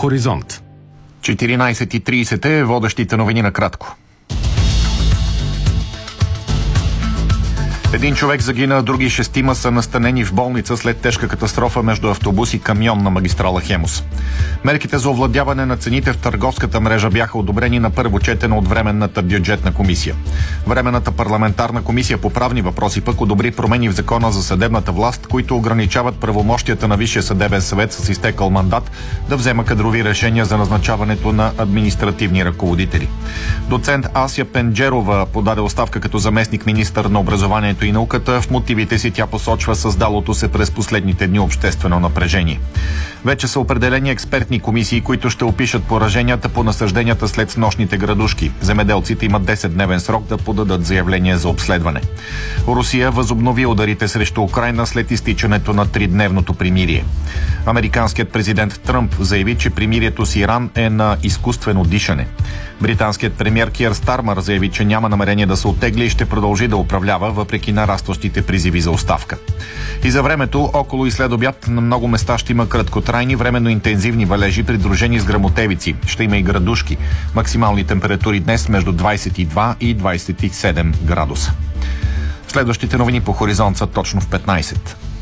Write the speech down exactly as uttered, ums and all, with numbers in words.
Хоризонт. четиринайсет и трийсет е водещите новини на кратко. Един човек загина, други шестима са настанени в болница след тежка катастрофа между автобус и камион на магистрала Хемус. Мерките за овладяване на цените в търговската мрежа бяха одобрени на първо четене от Временната бюджетна комисия. Временната парламентарна комисия по правни въпроси пък одобри промени в закона за съдебната власт, които ограничават правомощията на Висшия съдебен съвет с изтекал мандат да взема кадрови решения за назначаването на административни ръководители. Доцент Ася Пенджерова подаде оставка като заместник-министър на образованието и науката. В мотивите си тя посочва създалото се през последните дни обществено напрежение. Вече са определени експертни комисии, които ще опишат пораженията по насъжденията след снощните градушки. Земеделците имат десетдневен срок да подадат заявление за обследване. Русия възобнови ударите срещу Украйна след изтичането на тридневното примирие. Американският президент Тръмп заяви, че примирието с Иран е на изкуствено дишане. Британският премиер Киър Стармър заяви, че няма намерение да се оттегли и ще продължи да управлява, въпреки нарастващите призиви за оставка. И за времето, около и след обяд на много места ще има краткотрайни, временно интензивни валежи, придружени с гръмотевици. Ще има и градушки. Максимални температури днес между двайсет и два и двайсет и седем градуса. Следващите новини по Хоризонт са точно в петнайсет.